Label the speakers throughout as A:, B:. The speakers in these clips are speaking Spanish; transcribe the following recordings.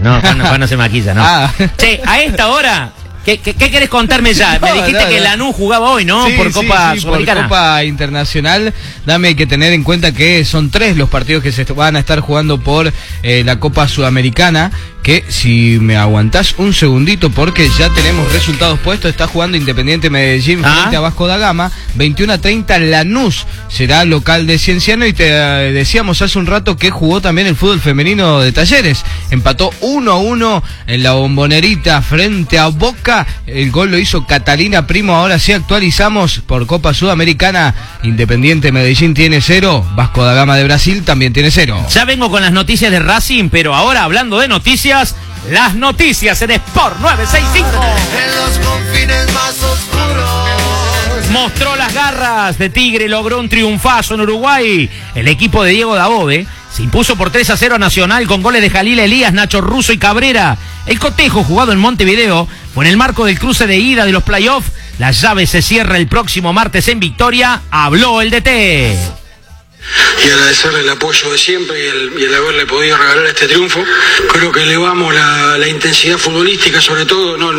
A: No, Juan no se maquilla, ¿no? Che, a esta hora... ¿Qué querés contarme ya? Me dijiste que Lanús jugaba hoy, ¿no?
B: Sí,
A: por Copa Sudamericana.
B: Por Copa Internacional. Dame que tener en cuenta que son 3 los partidos que se van a estar jugando por la Copa Sudamericana. Que si me aguantás un segundito, porque ya tenemos resultados puestos. Está jugando Independiente Medellín frente a Vasco da Gama. 21:30 Lanús será local de Cienciano. Y te decíamos hace un rato que jugó también el fútbol femenino de Talleres. Empató 1-1 en la Bombonerita frente a Boca. El gol lo hizo Catalina Primo. Ahora sí actualizamos por Copa Sudamericana. Independiente Medellín tiene 0. Vasco da Gama de Brasil también tiene 0.
A: Ya vengo con las noticias de Racing, pero ahora hablando de noticias, las noticias en Sport 965.
C: En los confines más oscuros.
A: Mostró las garras de Tigre, logró un triunfazo en Uruguay. El equipo de Diego Dabove se impuso por 3-0 a Nacional con goles de Jalil Elías, Nacho Russo y Cabrera. El cotejo jugado en Montevideo fue en el marco del cruce de ida de los playoffs. La llave se cierra el próximo martes en Victoria. Habló el DT.
D: Y agradecerle el apoyo de siempre y el haberle podido regalar este triunfo. Creo que elevamos la intensidad futbolística, sobre todo, no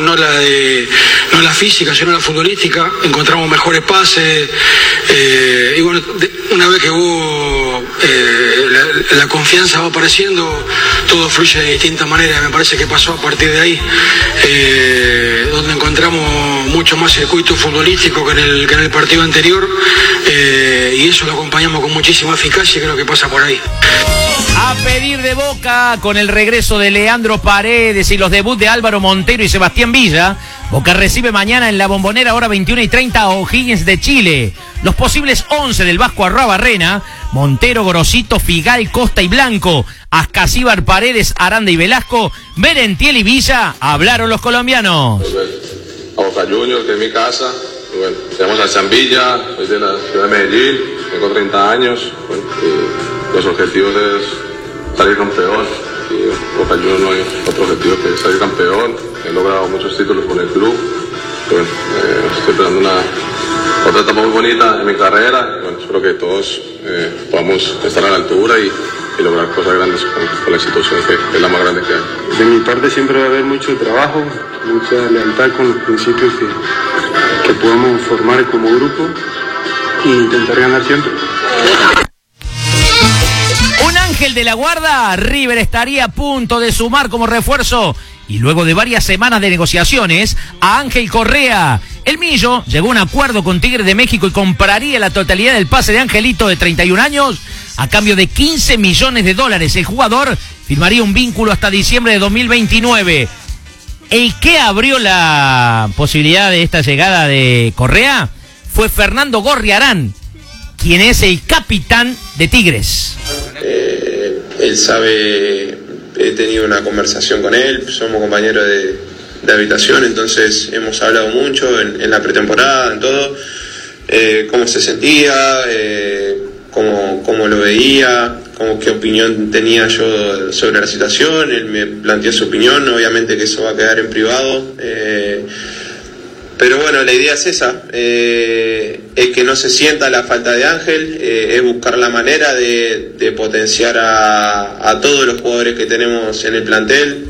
D: la física, sino la futbolística. Encontramos mejores pases, y bueno, una vez que hubo la confianza va apareciendo, todo fluye de distintas maneras. Me parece que pasó a partir de ahí, donde encontramos mucho más circuito futbolístico que en el partido anterior, y eso lo acompañamos con muchísima eficacia, y creo que pasa por ahí.
A: A pedir de Boca, con el regreso de Leandro Paredes y los debuts de Álvaro Montero y Sebastián Villa, Boca recibe mañana en la Bombonera, hora 21:30, a O'Higgins de Chile. Los posibles 11 del Vasco Arruabarrena: Montero, Gorosito, Figal, Costa y Blanco, Ascasíbar, Paredes, Aranda y Velasco, Merentiel y Villa. Hablaron los colombianos.
E: A Boca Juniors, que es mi casa. Y bueno, tenemos a Zambilla, soy de la ciudad de Medellín, tengo 30 años. Bueno, y los objetivos es salir campeón. Y Boca Juniors no hay otro objetivo que salir campeón. He logrado muchos títulos con el club. Y bueno, estoy esperando otra etapa muy bonita en mi carrera. Y bueno, espero que todos podamos estar a la altura y lograr cosas grandes con la institución que es la más grande que hay.
F: De mi parte siempre va a haber mucho trabajo, mucha lealtad con los principios que podamos formar como grupo e intentar ganar siempre.
A: Un ángel de la guarda. River estaría a punto de sumar como refuerzo, y luego de varias semanas de negociaciones, a Ángel Correa. El Millo llegó a un acuerdo con Tigre de México y compraría la totalidad del pase de Angelito, de 31 años, a cambio de $15 millones. El jugador firmaría un vínculo hasta diciembre de 2029. El que abrió la posibilidad de esta llegada de Correa fue Fernando Gorriarán, quien es el capitán de Tigres.
G: Él sabe, he tenido una conversación con él, somos compañeros de habitación, entonces hemos hablado mucho en la pretemporada, en todo, cómo se sentía, cómo lo veía, qué opinión tenía yo sobre la situación. Él me planteó su opinión, obviamente que eso va a quedar en privado, pero bueno, la idea es esa, es que no se sienta la falta de Ángel, es buscar la manera de potenciar a todos los jugadores que tenemos en el plantel.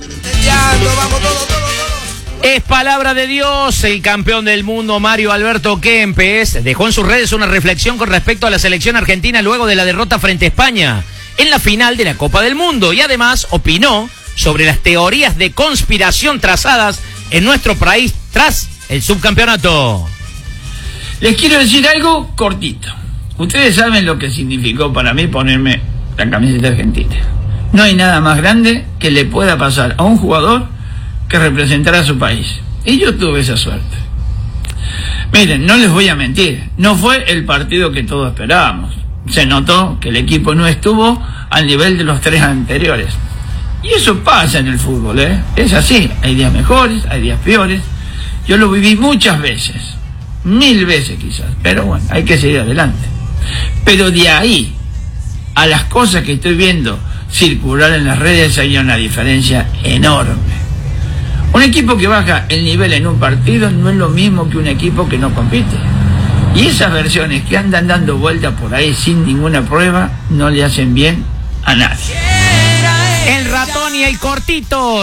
A: Es palabra de Dios. El campeón del mundo, Mario Alberto Kempes, dejó en sus redes una reflexión con respecto a la selección argentina luego de la derrota frente a España en la final de la Copa del Mundo, y además opinó sobre las teorías de conspiración trazadas en nuestro país tras el subcampeonato.
H: Les quiero decir algo cortito. Ustedes saben lo que significó para mí ponerme la camiseta argentina. No hay nada más grande que le pueda pasar a un jugador que representar a su país. Y yo tuve esa suerte. Miren, no les voy a mentir, no fue el partido que todos esperábamos. Se notó que el equipo no estuvo al nivel de los 3 anteriores. Y eso pasa en el fútbol, ¿eh? Es así, hay días mejores, hay días peores. Yo lo viví muchas veces, 1000 veces quizás, pero bueno, hay que seguir adelante. Pero de ahí a las cosas que estoy viendo circular en las redes hay una diferencia enorme. Un equipo que baja el nivel en un partido no es lo mismo que un equipo que no compite. Y esas versiones que andan dando vueltas por ahí sin ninguna prueba no le hacen bien a nadie.
A: El ratón y el cortito.